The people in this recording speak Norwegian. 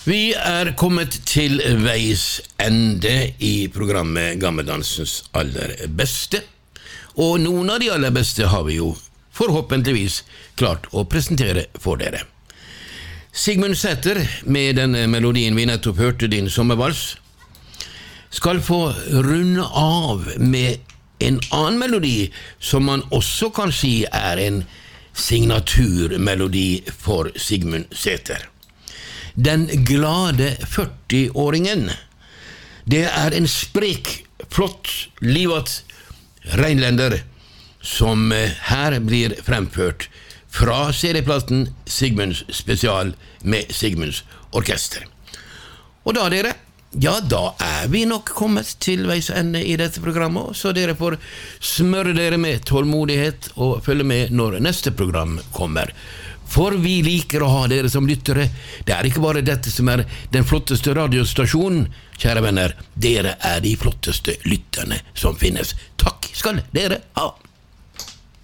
Vi kommet til veis ende i programmet Gammeldansens aller beste, og noen av de aller beste har vi jo forhåpentligvis klart å presentere for dere. Sigmund Sæther, med den melodien vi nettopp hørte, Din sommervals, skal få runde av med en annen melodi som man også kan si en signaturmelodi for Sigmund Sæther. Den glade 40-åringen. Det en sprek, flott, livat reinlender som her blir fremført fra CD-platen Sigmunds spesial med Sigmunds orkester. Og da dere, ja da vi nok kommet til veis ende i dette programmet, så dere får smøre dere med tålmodighet og følge med når neste program kommer. For vi liker å ha dere som lyttere. Det ikke bare dette som den flotteste radiostasjonen, kjære venner. Dere de flotteste lytterne som finnes. Takk skal dere ha.